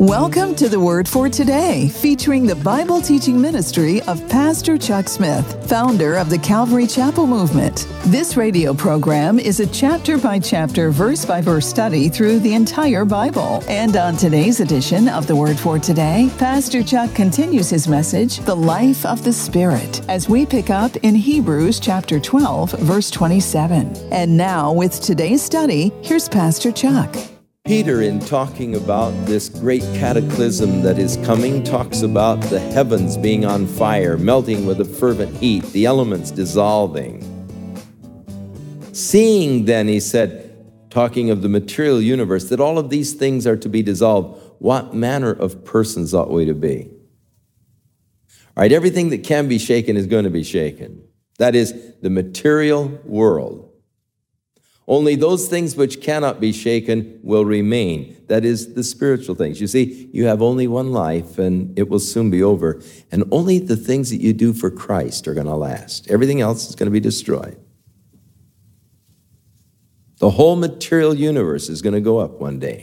Welcome to the Word for Today, featuring the Bible teaching ministry of Pastor Chuck Smith, founder of the Calvary Chapel Movement. This radio program is a chapter-by-chapter, verse-by-verse study through the entire Bible. And on today's edition of the Word for Today, Pastor Chuck continues his message, The Life of the Spirit, as we pick up in Hebrews chapter 12, verse 27. And now, with today's study, here's Pastor Chuck. Peter, in talking about this great cataclysm that is coming, talks about the heavens being on fire, melting with a fervent heat, the elements dissolving. Seeing then, he said, talking of the material universe, that all of these things are to be dissolved, what manner of persons ought we to be? All right, everything that can be shaken is going to be shaken. That is the material world. Only those things which cannot be shaken will remain. That is the spiritual things. You see, you have only one life and it will soon be over. And only the things that you do for Christ are going to last. Everything else is going to be destroyed. The whole material universe is going to go up one day.